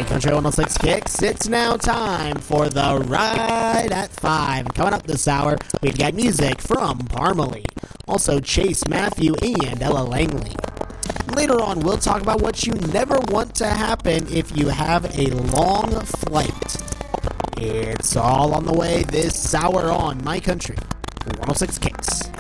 Country 106 Kicks. It's now time for the Ride at 5. Coming up this hour, we've got music from Parmalee. Also, Chase Matthew and Ella Langley. Later on, we'll talk about what you never want to happen if you have a long flight. It's all on the way this hour on My Country 106 Kicks.